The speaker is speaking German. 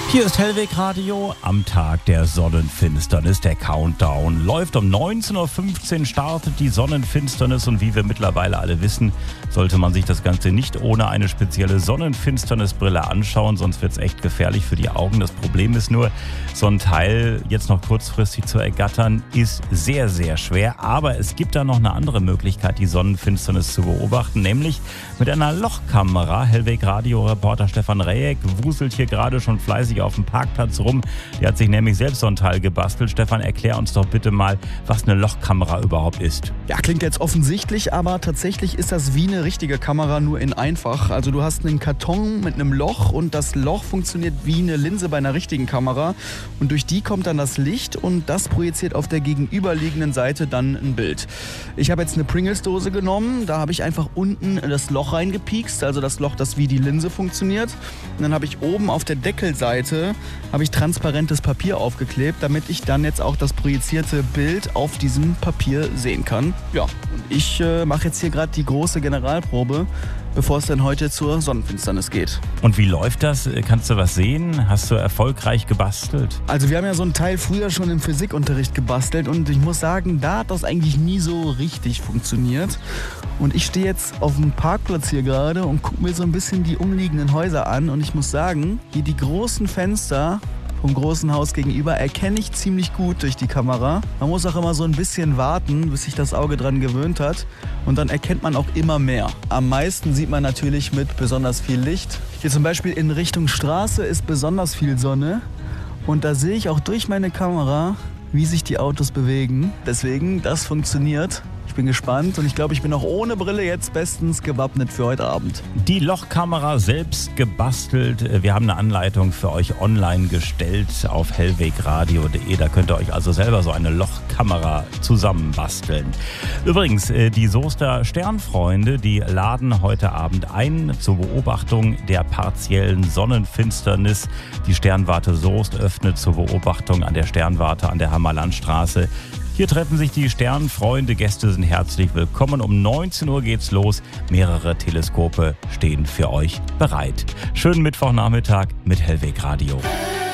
Hier ist Hellweg Radio am Tag der Sonnenfinsternis. Der Countdown läuft um 19.15 Uhr, startet die Sonnenfinsternis und wie wir mittlerweile alle wissen, sollte man sich das Ganze nicht ohne eine spezielle Sonnenfinsternisbrille anschauen, sonst wird es echt gefährlich für die Augen. Das Problem ist nur, so ein Teil jetzt noch kurzfristig zu ergattern, ist sehr, sehr schwer. Aber es gibt da noch eine andere Möglichkeit, die Sonnenfinsternis zu beobachten, nämlich mit einer Lochkamera. Hellweg Radio-Reporter Stefan Rejek wuselt hier gerade schon fleißig auf dem Parkplatz rum. Der hat sich nämlich selbst so ein Teil gebastelt. Stefan, erklär uns doch bitte mal, was eine Lochkamera überhaupt ist. Ja, klingt jetzt offensichtlich, aber tatsächlich ist das wie eine richtige Kamera, nur in einfach. Also du hast einen Karton mit einem Loch und das Loch funktioniert wie eine Linse bei einer richtigen Kamera. Und durch die kommt dann das Licht und das projiziert auf der gegenüberliegenden Seite dann ein Bild. Ich habe jetzt eine Pringles-Dose genommen, da habe ich einfach unten das Loch reingepiekst, also das Loch, das wie die Linse funktioniert. Und dann habe ich oben auf der Deckelseite transparentes Papier aufgeklebt, damit ich dann jetzt auch das projizierte Bild auf diesem Papier sehen kann. Ja, und ich mache jetzt hier gerade die große Generalprobe, bevor es dann heute zur Sonnenfinsternis geht. Und wie läuft das? Kannst du was sehen? Hast du erfolgreich gebastelt? Also wir haben ja so einen Teil früher schon im Physikunterricht gebastelt und ich muss sagen, da hat das eigentlich nie so richtig funktioniert. Und ich stehe jetzt auf dem Parkplatz hier gerade und gucke mir so ein bisschen die umliegenden Häuser an und ich muss sagen, hier die großen Fenster vom großen Haus gegenüber erkenne ich ziemlich gut durch die Kamera. Man muss auch immer so ein bisschen warten, bis sich das Auge dran gewöhnt hat. Und dann erkennt man auch immer mehr. Am meisten sieht man natürlich mit besonders viel Licht. Hier zum Beispiel in Richtung Straße ist besonders viel Sonne. Und da sehe ich auch durch meine Kamera, wie sich die Autos bewegen. Deswegen, das funktioniert. Ich bin gespannt und ich glaube, ich bin auch ohne Brille jetzt bestens gewappnet für heute Abend. Die Lochkamera selbst gebastelt. Wir haben eine Anleitung für euch online gestellt auf hellwegradio.de. Da könnt ihr euch also selber so eine Lochkamera zusammenbasteln. Übrigens, die Soester Sternfreunde, die laden heute Abend ein zur Beobachtung der partiellen Sonnenfinsternis. Die Sternwarte Soest öffnet zur Beobachtung an der Sternwarte an der Hammerlandstraße. Hier treffen sich die Sternfreunde. Gäste sind herzlich willkommen. Um 19 Uhr geht's los. Mehrere Teleskope stehen für euch bereit. Schönen Mittwochnachmittag mit Hellweg Radio.